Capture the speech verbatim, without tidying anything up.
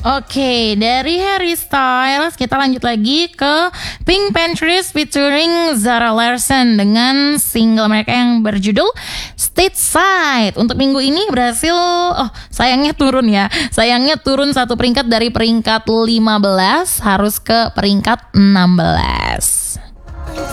Oke, dari Harry Styles kita lanjut lagi ke Pink Panthers featuring Zara Larsson dengan single mereka yang berjudul Stateside. Untuk minggu ini berhasil, oh sayangnya turun ya, sayangnya turun satu peringkat dari peringkat lima belas harus ke peringkat enam belas.